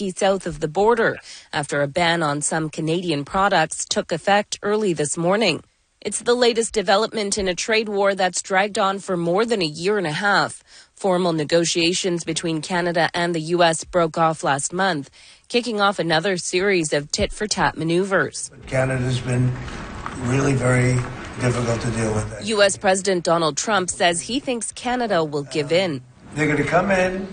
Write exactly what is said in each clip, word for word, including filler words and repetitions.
whiskey south of the border after a ban on some Canadian products took effect early this morning. It's the latest development in a trade war that's dragged on for more than a year and a half. Formal negotiations between Canada and the U S broke off last month, kicking off another series of tit-for-tat maneuvers. Canada's been really very difficult to deal with. That. U S President Donald Trump says he thinks Canada will give in. They're going to come in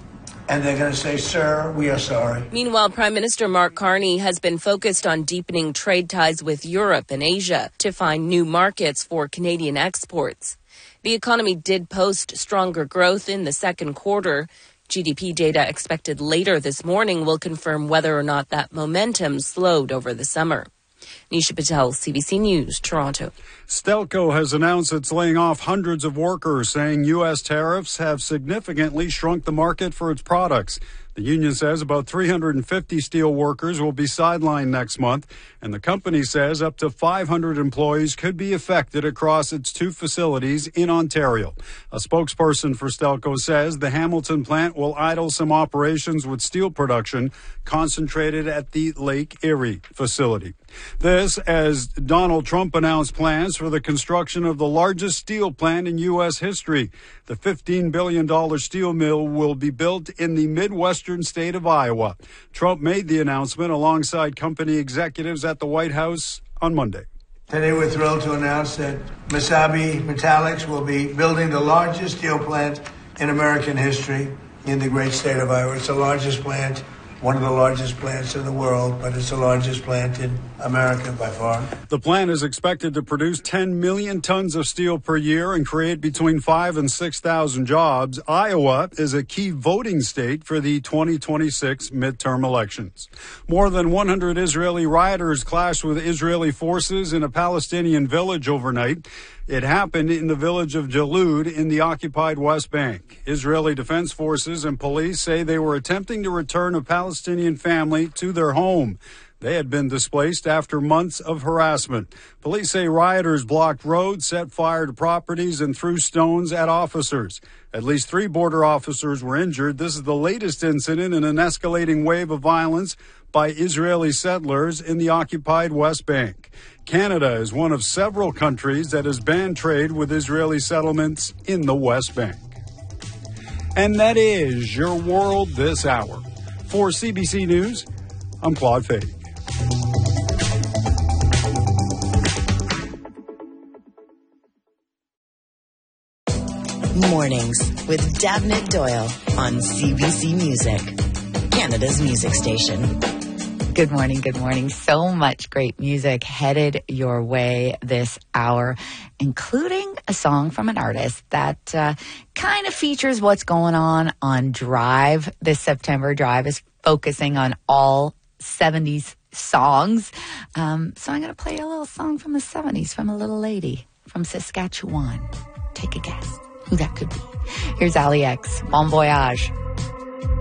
and they're going to say, sir, we are sorry. Meanwhile, Prime Minister Mark Carney has been focused on deepening trade ties with Europe and Asia to find new markets for Canadian exports. The economy did post stronger growth in the second quarter. G D P data expected later this morning will confirm whether or not that momentum slowed over the summer. Nisha Patel, C B C News, Toronto. Stelco has announced it's laying off hundreds of workers, saying U S tariffs have significantly shrunk the market for its products. The union says about three hundred fifty steel workers will be sidelined next month, and the company says up to five hundred employees could be affected across its two facilities in Ontario. A spokesperson for Stelco says the Hamilton plant will idle some operations with steel production concentrated at the Lake Erie facility. This as Donald Trump announced plans for the construction of the largest steel plant in U S history. The fifteen billion dollars steel mill will be built in the Midwestern state of Iowa. Trump made the announcement alongside company executives at the White House on Monday. Today we're thrilled to announce that Mesabi Metallics will be building the largest steel plant in American history in the great state of Iowa. It's the largest plant, one of the largest plants in the world, but it's the largest plant in America by far. The plant is expected to produce ten million tons of steel per year and create between five and six thousand jobs. Iowa is a key voting state for the twenty twenty-six midterm elections. More than one hundred Israeli rioters clashed with Israeli forces in a Palestinian village overnight. It happened in the village of Jalud in the occupied West Bank. Israeli Defense Forces and police say they were attempting to return a Palestinian family to their home. They had been displaced after months of harassment. Police say rioters blocked roads, set fire to properties, and threw stones at officers. At least three border officers were injured. This is the latest incident in an escalating wave of violence by Israeli settlers in the occupied West Bank. Canada is one of several countries that has banned trade with Israeli settlements in the West Bank. And that is your world this hour. For C B C News, I'm Claude Fay. Mornings with Davnit Doyle on C B C Music, Canada's music station. Good morning, good morning. So much great music headed your way this hour, including a song from an artist that uh, kind of features what's going on on Drive. This September, Drive is focusing on all seventies songs. Um, so I'm going to play a little song from the seventies from a little lady from Saskatchewan. Take a guess who that could be. Here's Ali X, Bon Voyage.